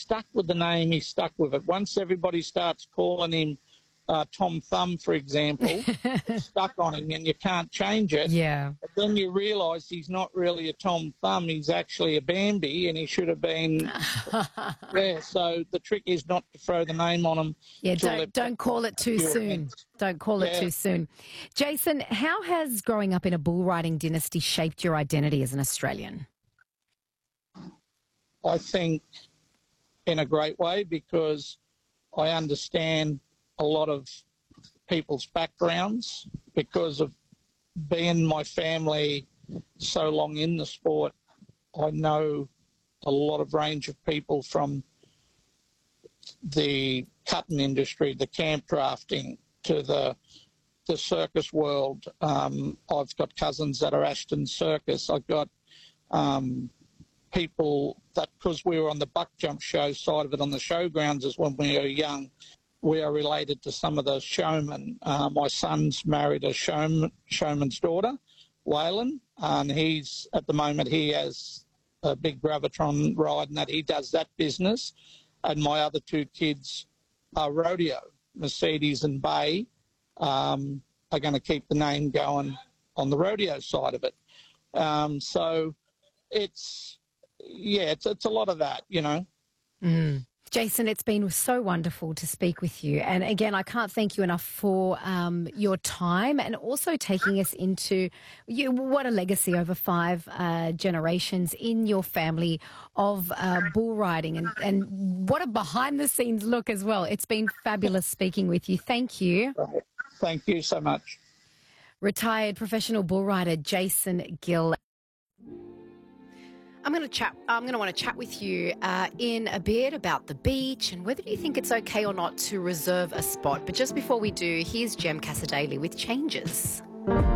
stuck with the name, he's stuck with it. Once everybody starts calling him Tom Thumb, for example, it's stuck on him and you can't change it. Yeah. But then you realise he's not really a Tom Thumb, he's actually a Bambi, and he should have been there. So the trick is not to throw the name on him. Yeah, don't call it too soon. Don't call it too soon. Jason, how has growing up in a bull riding dynasty shaped your identity as an Australian? I think in a great way, because I understand a lot of people's backgrounds because of being my family so long in the sport. I know a lot of range of people from the cutting industry, the camp drafting, to the circus world. I've got cousins that are Ashton Circus. I've got people that, because we were on the buck jump show side of it on the showgrounds as when we were young, we are related to some of the showmen. My son's married a showman's daughter, Waylon, and he's, at the moment, he has a big Gravitron ride and that he does that business. And my other two kids are rodeo. Mercedes and Bay are going to keep the name going on the rodeo side of it. So it's a lot of that, you know. Mm. Jason, it's been so wonderful to speak with you. And again, I can't thank you enough for your time and also taking us into what a legacy over 5 generations in your family of bull riding, and what a behind-the-scenes look as well. It's been fabulous speaking with you. Thank you. Thank you so much. Retired professional bull rider Jason Gill. I'm going to want to chat with you in a bit about the beach and whether you think it's okay or not to reserve a spot. But just before we do, here's Jem Casadei with Changes.